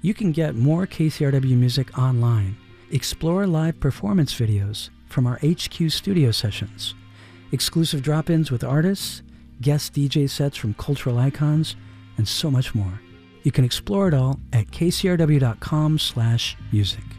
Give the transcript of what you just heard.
You can get more KCRW music online. Explore live performance videos from our HQ studio sessions, exclusive drop-ins with artists, guest DJ sets from cultural icons, and so much more. You can explore it all at kcrw.com/music.